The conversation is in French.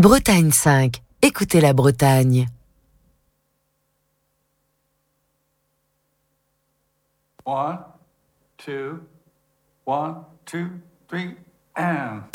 Bretagne 5. Écoutez la Bretagne. One, two, 3, and...